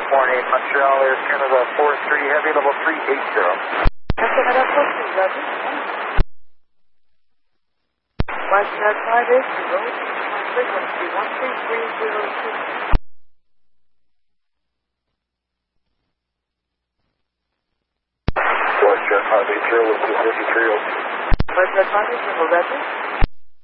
morning, Montreal Air Canada 43, heavy level 380. Canada 43, Roger. Westjet 580, frequency 13302. Westjet 580 with 253. Westjet 580, Roger.